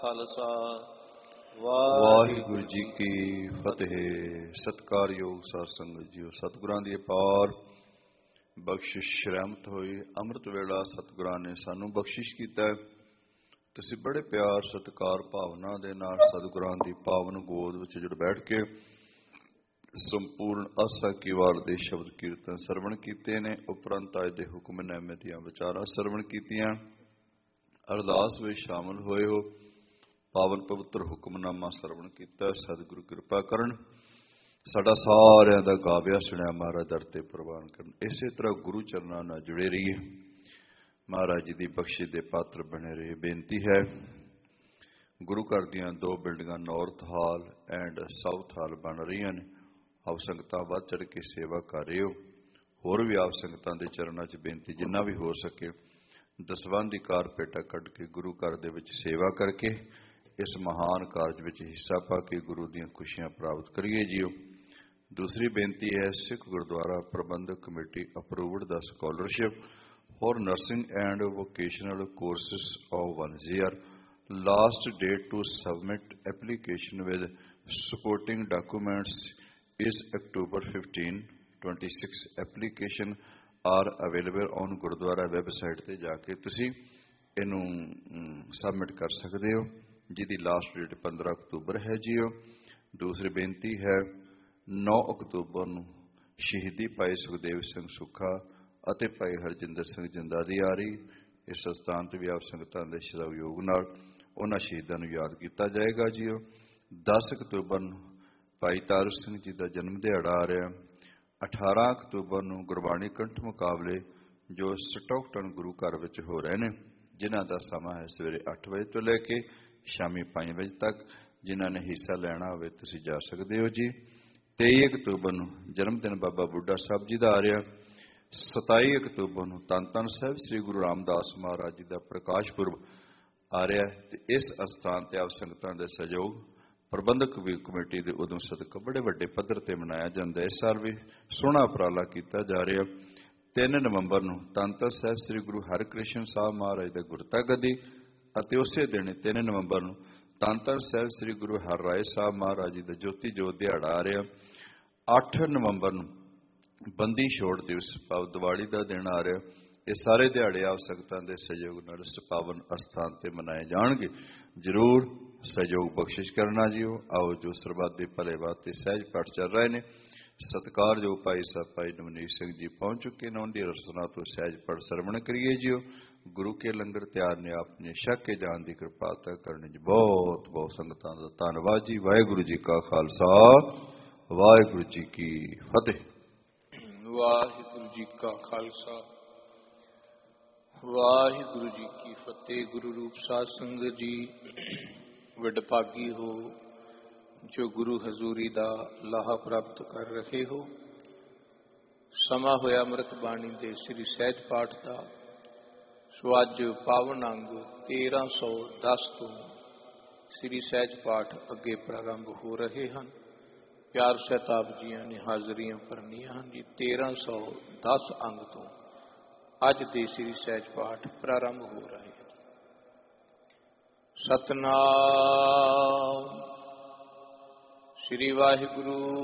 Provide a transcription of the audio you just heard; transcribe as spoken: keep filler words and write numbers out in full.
ਖਾਲਸਾ ਵਾਹਿਗੁਰੂ ਜੀ ਕੀ ਫਤਿਹ। ਸਤਿਕਾਰਯੋਗ ਸਾਧ ਸੰਗਤ ਜੀਓ, ਸਤਿਗੁਰਾਂ ਦੀ ਅਪਾਰ ਬਖਸ਼ਿਸ਼ ਰਹਿਮਤ ਹੋਈ। ਅੰਮ੍ਰਿਤ ਵੇਲਾ ਸਤਿਗੁਰਾਂ ਨੇ ਸਾਨੂੰ ਬਖਸ਼ਿਸ਼ ਕੀਤਾ ਹੈ। ਤੁਸੀਂ ਬੜੇ ਪਿਆਰ ਸਤਿਕਾਰ ਭਾਵਨਾ ਦੇ ਨਾਲ ਸਤਿਗੁਰਾਂ ਦੀ ਪਾਵਨ ਗੋਦ ਵਿੱਚ ਜੁੜ ਬੈਠ ਕੇ ਸੰਪੂਰਨ ਆਸਾ ਕੀ ਵਾਰ ਦੇ ਸ਼ਬਦ ਕੀਰਤਨ ਸਰਵਣ ਕੀਤੇ ਨੇ। ਉਪਰੰਤ ਅੱਜ ਦੇ ਹੁਕਮਨਾਮੇ ਦੀਆਂ ਵਿਚਾਰਾਂ ਸਰਵਣ ਕੀਤੀਆਂ। ਅਰਦਾਸ ਵਿੱਚ ਸ਼ਾਮਲ ਹੋਏ ਹੋ। ਪਾਵਨ ਪਵਿੱਤਰ ਹੁਕਮਨਾਮਾ ਸਰਵਣ ਕੀਤਾ। ਸਤਿਗੁਰੂ ਕਿਰਪਾ ਕਰਨ, ਸਾਡਾ ਸਾਰਿਆਂ ਦਾ ਗਾਵਿਆ ਸੁਣਿਆ ਮਹਾਰਾਜ ਦਰ ਤੇ ਪ੍ਰਵਾਨ ਕਰਨ। ਇਸੇ ਤਰ੍ਹਾਂ ਗੁਰੂ ਚਰਨਾਂ ਨਾਲ ਜੁੜੇ ਰਹੀਏ, ਮਹਾਰਾਜ ਜੀ ਦੀ ਬਖਸ਼ਿਸ਼ ਦੇ ਪਾਤਰ ਬਣੇ ਰਹੇ। ਬੇਨਤੀ ਹੈ, ਗੁਰੂ ਘਰ ਦੀਆਂ ਦੋ ਬਿਲਡਿੰਗਾਂ ਨਾਰਥ ਹਾਲ ਐਂਡ ਸਾਊਥ ਹਾਲ ਬਣ ਰਹੀਆਂ ਨੇ। ਆਪ ਸੰਗਤਾਂ ਵੱਧ ਚੜ੍ਹ ਕੇ ਸੇਵਾ ਕਰ ਰਹੇ ਹੋ। ਹੋਰ ਵੀ ਆਪ ਸੰਗਤਾਂ ਦੇ ਚਰਨਾਂ 'ਚ ਬੇਨਤੀ, ਜਿੰਨਾ ਵੀ ਹੋ ਸਕੇ ਦਸਵੰਧ ਦੀ ਕਾਰਪੇਟਾ ਕੱਢ ਕੇ ਗੁਰੂ ਘਰ ਦੇ ਵਿੱਚ ਸੇਵਾ ਕਰਕੇ ਇਸ ਮਹਾਨ ਕਾਰਜ ਵਿੱਚ ਹਿੱਸਾ ਪਾ ਕੇ ਗੁਰੂ ਦੀਆਂ ਖੁਸ਼ੀਆਂ ਪ੍ਰਾਪਤ ਕਰੀਏ ਜੀਓ। ਦੂਸਰੀ ਬੇਨਤੀ ਹੈ, ਸਿੱਖ ਗੁਰਦੁਆਰਾ ਪ੍ਰਬੰਧਕ committee approved the scholarship for nursing and vocational courses of one year. Last date to submit application with supporting documents is October fifteenth, twenty-six. Application are available on Gurdwara website ਤੇ ਜਾ ਕੇ ਤੁਸੀਂ ਇਹਨੂੰ ਸਬਮਿਟ ਕਰ ਸਕਦੇ ਹੋ, ਜਿਹਦੀ ਲਾਸਟ ਡੇਟ ਪੰਦਰਾਂ October ਹੈ ਜੀਓ। ਦੂਸਰੀ ਬੇਨਤੀ ਹੈ, ਨੌ ਅਕਤੂਬਰ ਨੂੰ ਸ਼ਹੀਦੀ ਭਾਈ ਸੁਖਦੇਵ ਸਿੰਘ ਸੁੱਖਾ ਅਤੇ ਭਾਈ ਹਰਜਿੰਦਰ ਸਿੰਘ ਜਿੰਦਾ ਦੀ ਆ ਰਹੀ। ਇਸ ਸਥਾਨ ਤੇ ਵੀ ਆਪ ਸੰਗਤਾਂ ਦੇ ਸਹਿਯੋਗ ਨਾਲ ਉਹਨਾਂ ਸ਼ਹੀਦਾਂ ਨੂੰ ਯਾਦ ਕੀਤਾ ਜਾਏਗਾ ਜੀਓ। ਦਸ ਅਕਤੂਬਰ ਨੂੰ ਭਾਈ ਤਾਰੂ ਸਿੰਘ ਜੀ ਦਾ ਜਨਮ ਦਿਹਾੜਾ ਆ ਰਿਹਾ। ਅਠਾਰਾਂ ਅਕਤੂਬਰ ਨੂੰ ਗੁਰਬਾਣੀ ਕੰਠ ਮੁਕਾਬਲੇ ਜੋ ਸਟਾਕਟਨ ਗੁਰੂ ਘਰ ਵਿੱਚ ਹੋ ਰਹੇ ਨੇ, ਜਿਨ੍ਹਾਂ ਦਾ ਸਮਾਂ ਹੈ ਸਵੇਰੇ ਅੱਠ ਵਜੇ ਤੋਂ ਲੈ ਕੇ ਸ਼ਾਮੀ ਪੰਜ ਵਜੇ ਤੱਕ। ਜਿਨ੍ਹਾਂ ਨੇ ਹਿੱਸਾ ਲੈਣਾ ਹੋਵੇ ਤੁਸੀਂ ਜਾ ਸਕਦੇ ਹੋ ਜੀ। ਤੇਈ ਅਕਤੂਬਰ ਨੂੰ ਜਨਮ ਦਿਨ ਬਾਬਾ ਬੁੱਢਾ ਸਾਹਿਬ ਜੀ ਦਾ ਆ ਰਿਹਾ। ਸਤਾਈ ਅਕਤੂਬਰ ਨੂੰ ਧੰਨ ਧੰਨ ਸਾਹਿਬ ਸ੍ਰੀ ਗੁਰੂ ਰਾਮਦਾਸ ਮਹਾਰਾਜ ਜੀ ਦਾ ਪ੍ਰਕਾਸ਼ ਪੁਰਬ ਆ ਰਿਹਾ ਤੇ ਇਸ ਅਸਥਾਨ ਤੇ ਆਪ ਸੰਗਤਾਂ ਦੇ ਸਹਿਯੋਗ ਪ੍ਰਬੰਧਕ ਕਮੇਟੀ ਦੇ ਉਦੋਂ ਸਦਕਾ ਬੜੇ ਵੱਡੇ ਪੱਧਰ ਤੇ ਮਨਾਇਆ ਜਾਂਦਾ। ਇਸ ਸਾਲ ਵੀ ਸੋਹਣਾ ਉਪਰਾਲਾ ਕੀਤਾ ਜਾ ਰਿਹਾ। ਤਿੰਨ ਨਵੰਬਰ ਨੂੰ ਧੰਨ ਧੰਨ ਸਾਹਿਬ ਸ੍ਰੀ ਗੁਰੂ ਹਰਿਕ੍ਰਿਸ਼ਨ ਸਾਹਿਬ ਮਹਾਰਾਜ ਦਾ ਗੁਰਤਾ ਗੱਦੀ ਅਤੇ ਉਸੇ ਦਿਨ ਤਿੰਨ ਨਵੰਬਰ ਨੂੰ ਧੰਨ ਧੰਨ ਸਾਹਿਬ ਸ੍ਰੀ ਗੁਰੂ ਹਰਿਰਾਏ ਸਾਹਿਬ ਮਹਾਰਾਜ ਜੀ ਦਾ ਜੋਤੀ ਜੋਤ ਦਿਹਾੜਾ ਆ ਰਿਹਾ। ਅੱਠ ਨਵੰਬਰ ਨੂੰ ਬੰਦੀ ਛੋੜ ਦਿਵਸ ਭਾਵ ਦੀਵਾਲੀ ਦਾ ਦਿਨ ਆ ਰਿਹਾ। ਇਹ ਸਾਰੇ ਦਿਹਾੜੇ ਆਪ ਸੰਗਤਾਂ ਦੇ ਸਹਿਯੋਗ ਨਾਲ ਇਸ ਪਾਵਨ ਅਸਥਾਨ ਤੇ ਮਨਾਏ ਜਾਣਗੇ। ਜ਼ਰੂਰ ਸਹਿਯੋਗ ਬਖਸ਼ਿਸ਼ ਕਰਨਾ ਜੀਓ। ਆਓ ਜੋ ਸਰਬੱਤ ਦੇ ਭਲੇ ਵਾਸਤੇ ਸਹਿਜ ਪਾਠ ਚੱਲ ਰਹੇ ਨੇ। ਸਤਿਕਾਰਯੋਗ ਭਾਈ ਸਾਹਿਬ ਭਾਈ ਨਵਨੀਤ ਸਿੰਘ ਜੀ ਪਹੁੰਚ ਚੁੱਕੇ ਨੇ। ਉਹਨਾਂ ਦੀ ਰਸਨਾ ਤੋਂ ਸਹਿਜ ਪਾਠ ਸਰਵਣ ਕਰੀਏ ਜੀਓ। ਗੁਰੂ ਕੇ ਲੰਗਰ ਤਿਆਰ ਨੇ, ਆਪਣੇ ਛਕ ਕੇ ਜਾਣ ਦੀ ਕਿਰਪਾਲਤਾ ਕਰਨੀ ਜੀ। ਬਹੁਤ ਬਹੁਤ ਸੰਗਤਾਂ ਦਾ ਧੰਨਵਾਦ ਜੀ। ਵਾਹਿਗੁਰੂ ਜੀ ਕਾ ਖਾਲਸਾ, ਵਾਹਿਗੁਰੂ ਜੀ ਕੀ ਫਤਿਹ। ਵਾਹਿਗੁਰੂ ਜੀ ਕਾ ਖਾਲਸਾ, ਵਾਹਿਗੁਰੂ ਜੀ ਕੀ ਫਤਿਹ। ਗੁਰੂ ਰੂਪ ਸਾਧ ਸੰਗਤ ਜੀ, ਵਡਭਾਗੀ ਹੋ ਜੋ ਗੁਰੂ ਹਜ਼ੂਰੀ ਦਾ ਲਾਹਾ ਪ੍ਰਾਪਤ ਕਰ ਰਹੇ ਹੋ। ਸਮਾਂ ਹੋਇਆ ਅੰਮ੍ਰਿਤ ਬਾਣੀ ਦੇ ਸ੍ਰੀ ਸਹਿਜ ਪਾਠ ਦਾ। ਸੋ ਅੱਜ ਪਾਵਨ ਅੰਗ ਤੇਰਾਂ ਸੌ ਦਸ ਤੋਂ ਸ੍ਰੀ ਸਹਿਜ ਪਾਠ ਅੱਗੇ ਪ੍ਰਾਰੰਭ ਹੋ ਰਹੇ ਹਨ। ਪਿਆਰ ਸਹਿਤ ਆਪ ਜੀਆਂ ਨੇ ਹਾਜ਼ਰੀਆਂ ਭਰਨੀਆਂ ਹਨ ਜੀ। ਤੇਰਾਂ ਸੌ ਦਸ ਅੰਗ ਤੋਂ ਅੱਜ ਦੇ ਸ੍ਰੀ ਸਹਿਜ ਪਾਠ ਪ੍ਰਾਰੰਭ ਹੋ ਰਹੇ ਹਨ। ਸਤਨਾਮ ਸ੍ਰੀ ਵਾਹਿਗੁਰੂ